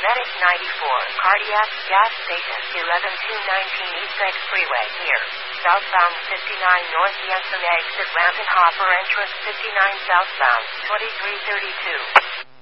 Medic 94, Cardiac, gas station, 11219 East Egg Freeway, here. Southbound 59 North Yenson exit ramp and hopper entrance 59 southbound, 2332.